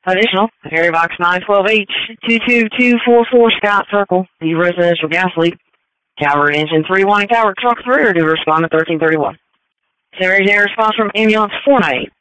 Additional, Harry Box 912H22244 Scott Circle, the residential gas leak. Calvert Engine 31 and Calvert Truck 3 are due to respond to 1331. Series air response from Ambulance 498.